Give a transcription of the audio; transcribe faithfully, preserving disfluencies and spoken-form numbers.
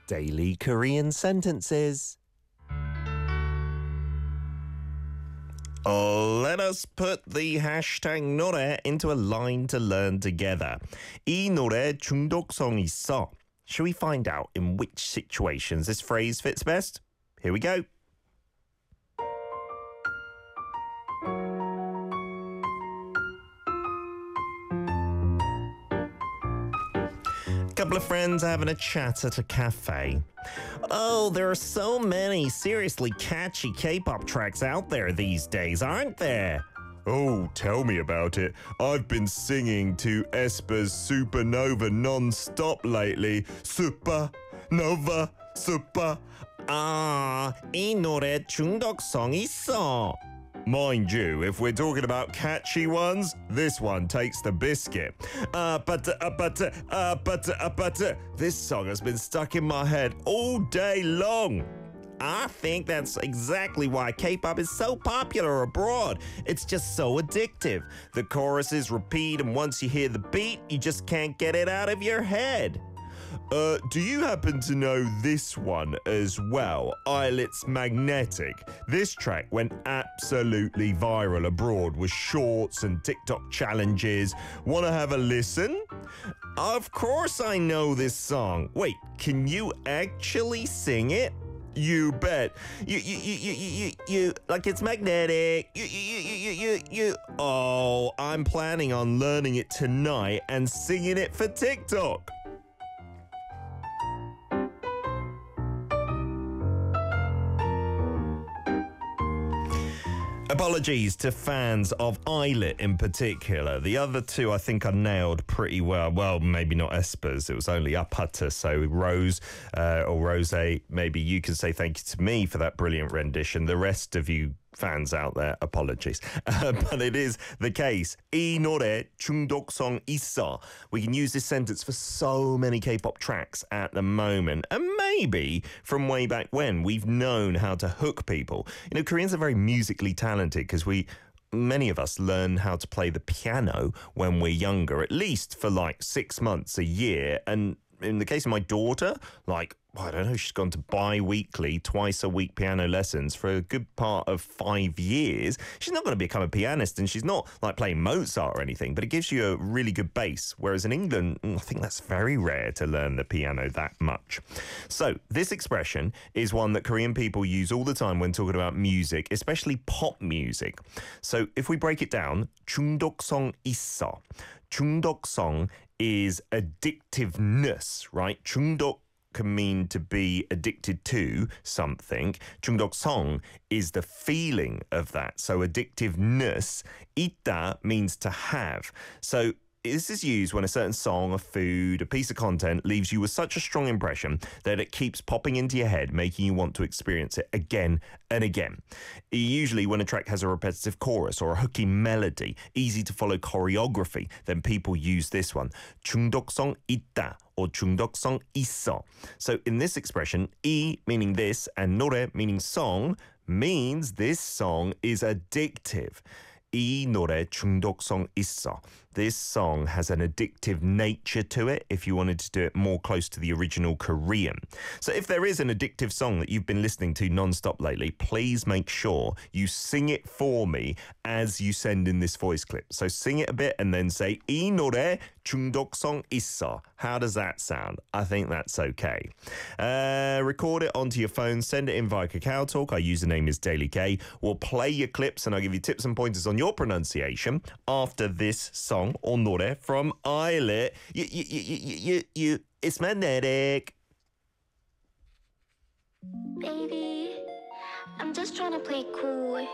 Daily Korean sentences. Let us put the hashtag 노래 into a line to learn together. 이 노래 중독성 있어. Shall we find out in which situations this phrase fits best? Here we go. Couple of friends having a chat at a cafe. Oh, there are so many seriously catchy K-pop tracks out there these days, aren't there? Oh, tell me about it. I've been singing to aespa's Supernova non-stop lately. Supernova, super. Ah, 이 노래 중독성 있어. Mind you, if we're talking about catchy ones, this one takes the biscuit. Uh, but, uh, but, uh, but, uh, but, uh, this song has been stuck in my head all day long. I think that's exactly why K-pop is so popular abroad. It's just so addictive. The choruses repeat, and once you hear the beat, you just can't get it out of your head. Uh, do you happen to know this one as well? Eyelets Magnetic. This track went absolutely viral abroad with shorts and TikTok challenges. Wanna have a listen? Of course I know this song. Wait, can you actually sing it? You bet. You, you, you, you, you, you, you, like it's magnetic. You, you, you, you, you, you. Oh, I'm planning on learning it tonight and singing it for TikTok. Apologies to fans of Eyelet in particular. The other two I think are nailed pretty well. Well, maybe not aespa's. It was only Apata. So Rose uh, or Rose, maybe you can say thank you to me for that brilliant rendition. The rest of you fans out there, apologies. Uh, but it is the case. 이 노래 중독성 있어. We can use this sentence for so many K-pop tracks at the moment. And maybe from way back when, we've known how to hook people. You know, Koreans are very musically talented because we... Many of us learn how to play the piano when we're younger, at least for like six months a year. And in the case of my daughter, like, I don't know, she's gone to bi-weekly, twice a week piano lessons for a good part of five years. She's not going to become a pianist, and she's not like playing Mozart or anything, but it gives you a really good base. Whereas in England, I think that's very rare to learn the piano that much. So this expression is one that Korean people use all the time when talking about music, especially pop music. So if we break it down, 중독성 있어. 중독성 is addictiveness, right? 중독 can mean to be addicted to something. 중독성 is the feeling of that. So addictiveness. 있다 means to have. So this is used when a certain song, a food, a piece of content leaves you with such a strong impression that it keeps popping into your head, making you want to experience it again and again. Usually when a track has a repetitive chorus or a hooky melody, easy to follow choreography, then people use this one. 중독성 있다 or 중독성 있어. So in this expression, 이 meaning this and 노래 meaning song means this song is addictive. 이 노래 중독성 있어. This song has an addictive nature to it if you wanted to do it more close to the original Korean. So if there is an addictive song that you've been listening to non-stop lately, please make sure you sing it for me as you send in this voice clip. So sing it a bit and then say 이 노래 중독성 있어. How does that sound? I think that's okay. Uh, record it onto your phone, send it in via Kakao Talk. Our username is Daily K. We'll play your clips and I'll give you tips and pointers on your pronunciation after this song or 노래 from Eyelet. You, you, you, you, you, you, it's magnetic. Baby, I'm just trying to play cool.